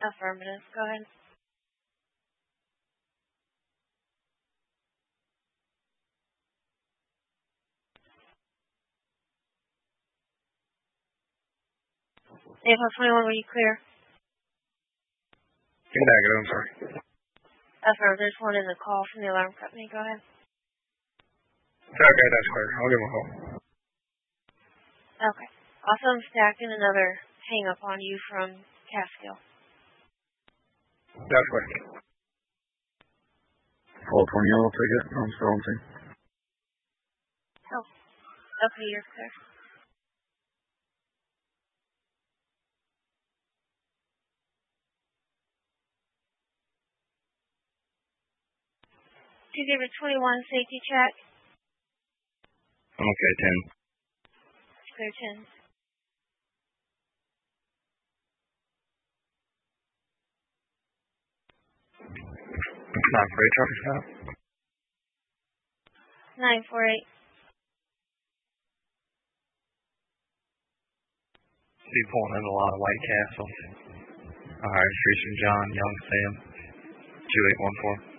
Affirmative. Go ahead. April 21, were you clear? Negative, I'm sorry. Affirmative. There's one in the call from the alarm company. Go ahead. Okay, that's clear. I'll give him a call. Okay. Also, I'm stacking another hang-up on you from Catskill. That's clear. 420 yellow ticket. I'm still on scene. Oh. Okay, you're clear. Tuesday 21 safety check. Okay, 10. Clear 10. Not for a traffic stop. 948. See pulling in a lot of White Castles. Alright, Streets from John, Young Sam, 2814.